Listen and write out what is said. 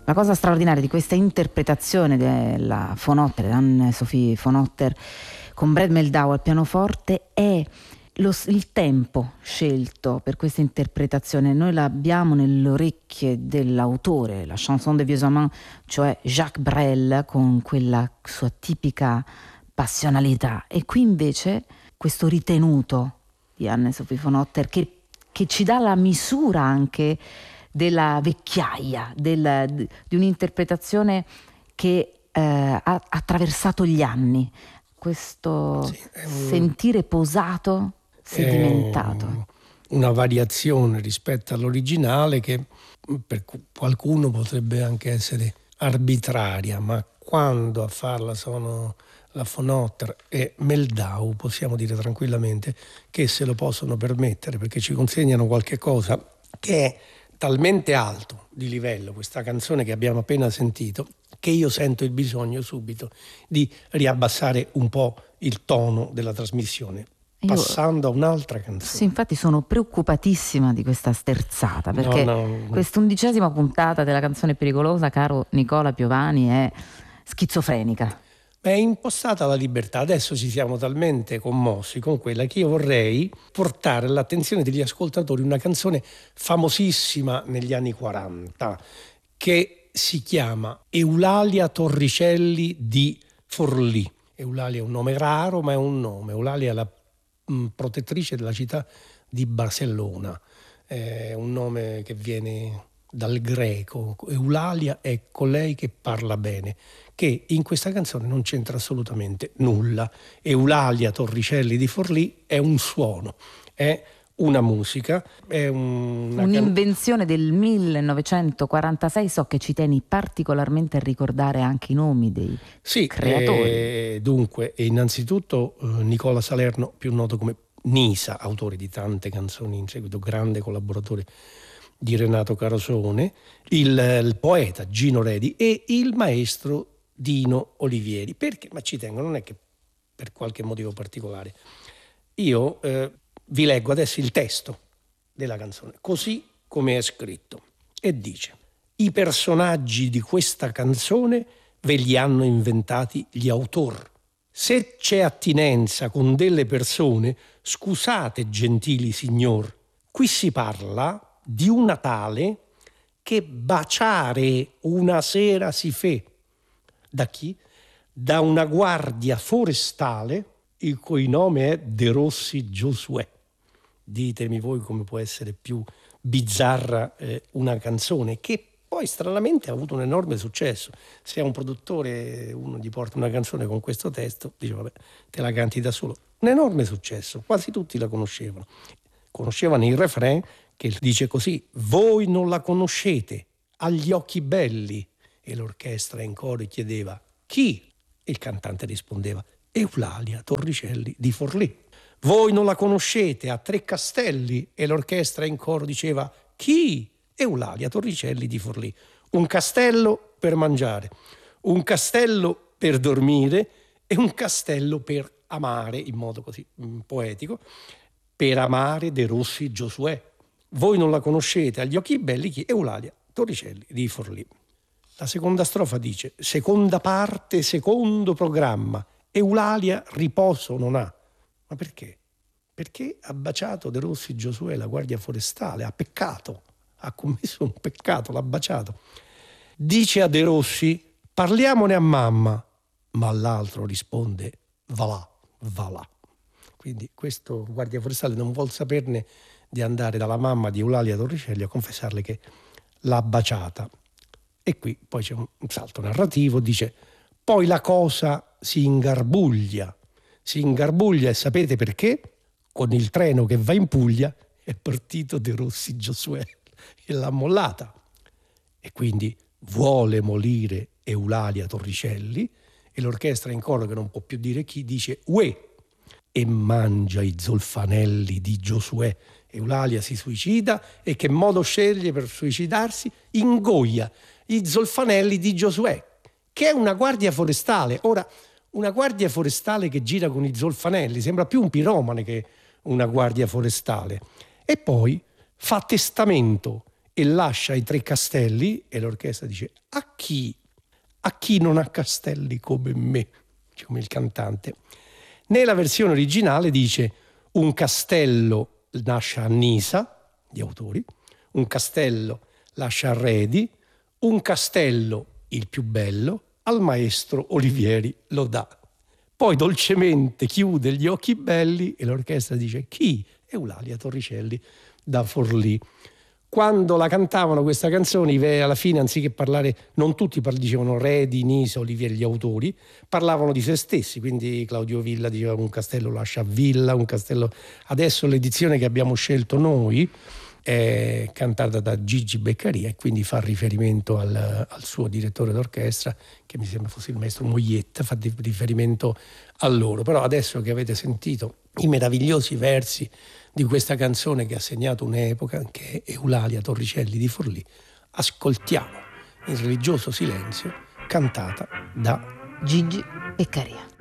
La cosa straordinaria di questa interpretazione della von Otter, Anne-Sophie von Otter, con Brad Meldau al pianoforte, è il tempo scelto per questa interpretazione. Noi l'abbiamo nelle orecchie dell'autore, la chanson de vieux amants, cioè Jacques Brel, con quella sua tipica passionalità, e qui invece questo ritenuto di Anne-Sophie von Otter che ci dà la misura anche della vecchiaia, di un'interpretazione che ha attraversato gli anni, questo sentire posato, sedimentato. Una variazione rispetto all'originale che per qualcuno potrebbe anche essere arbitraria, ma quando a farla sono la von Otter e Meldau, possiamo dire tranquillamente che se lo possono permettere, perché ci consegnano qualche cosa che è talmente alto di livello, questa canzone che abbiamo appena sentito, che io sento il bisogno subito di riabbassare un po' il tono della trasmissione, passando a un'altra canzone. Sì, infatti sono preoccupatissima di questa sterzata, perché quest'undicesima puntata della canzone pericolosa, caro Nicola Piovani, è schizofrenica. È impostata la libertà. Adesso ci siamo talmente commossi con quella che io vorrei portare all'attenzione degli ascoltatori una canzone famosissima negli anni 40 che si chiama Eulalia Torricelli di Forlì. Eulalia è un nome raro, ma è un nome. Eulalia è la protettrice della città di Barcellona. È un nome che viene dal greco. Eulalia è colei che parla bene, che in questa canzone non c'entra assolutamente nulla. Eulalia Torricelli di Forlì è un suono, è una musica, è un'invenzione del 1946. So che ci tieni particolarmente a ricordare anche i nomi dei creatori. Dunque, innanzitutto Nicola Salerno, più noto come Nisa, autore di tante canzoni in seguito, grande collaboratore di Renato Carosone, il poeta Gino Redi e il maestro Dino Olivieri. Perché? Ma ci tengo, non è che per qualche motivo particolare. Io vi leggo adesso il testo della canzone, così come è scritto, e dice: i personaggi di questa canzone ve li hanno inventati gli autor. Se c'è attinenza con delle persone, scusate gentili signor, qui si parla di una tale che baciare una sera si fe. Da chi? Da una guardia forestale il cui nome è De Rossi Giosuè. Ditemi voi come può essere più bizzarra una canzone che poi stranamente ha avuto un enorme successo. Se a un produttore uno gli porta una canzone con questo testo, dice vabbè, te la canti da solo. Un enorme successo, quasi tutti la conoscevano. Conoscevano il refrain che dice così: voi non la conoscete, ha gli occhi belli. E l'orchestra in coro chiedeva: chi? E il cantante rispondeva: Eulalia Torricelli di Forlì. Voi non la conoscete, ha 3 castelli. E l'orchestra in coro diceva: chi? Eulalia Torricelli di Forlì. Un castello per mangiare, un castello per dormire e un castello per amare, in modo così poetico, per amare De Rossi Giosuè. Voi non la conoscete, agli occhi belli chi? Eulalia Torricelli di Forlì. La seconda strofa dice: seconda parte, secondo programma, Eulalia riposo non ha. Ma perché? Perché ha baciato De Rossi Giosuè, la guardia forestale, ha peccato, ha commesso un peccato, l'ha baciato. Dice a De Rossi: parliamone a mamma, ma l'altro risponde: va là, va là. Quindi questo guardia forestale non vuol saperne di andare dalla mamma di Eulalia Torricelli a confessarle che l'ha baciata. E qui poi c'è un salto narrativo, dice: poi la cosa si ingarbuglia e sapete perché? Con il treno che va in Puglia è partito De Rossi Giosuè e l'ha mollata. E quindi vuole morire Eulalia Torricelli e l'orchestra in coro, che non può più dire chi, dice uè, e mangia i zolfanelli di Giosuè. Eulalia si suicida e che modo sceglie per suicidarsi? Ingoia i zolfanelli di Giosuè, che è una guardia forestale. Ora, una guardia forestale che gira con i zolfanelli sembra più un piromane che una guardia forestale. E poi fa testamento e lascia i 3 castelli, e l'orchestra dice: a chi non ha castelli come me, come il cantante. Nella versione originale dice: un castello lascia a Nisa, gli autori, un castello lascia a Redi, un castello, il più bello, al maestro Olivieri lo dà. Poi dolcemente chiude gli occhi belli e l'orchestra dice: chi? Eulalia Torricelli da Forlì. Quando la cantavano questa canzone, alla fine, anziché parlare, non tutti dicevano Redi, Nisa, Olivieri, gli autori, parlavano di se stessi, quindi Claudio Villa diceva un castello lascia a Villa, un castello. Adesso l'edizione che abbiamo scelto noi è cantata da Gigi Beccaria e quindi fa riferimento al suo direttore d'orchestra, che mi sembra fosse il maestro Moglietta, fa riferimento a loro. Però adesso che avete sentito i meravigliosi versi di questa canzone che ha segnato un'epoca, che è Eulalia Torricelli di Forlì, ascoltiamo in religioso silenzio, cantata da Gigi Beccaria.